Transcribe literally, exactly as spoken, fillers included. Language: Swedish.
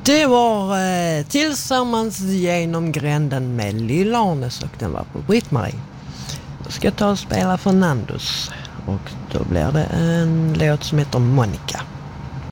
Det var eh, Tillsammans genom gränden med Lill-Arnes och den var på Britt-Marie. Jag ska ta och spela Fernandos och då blir det en låt som heter Monica.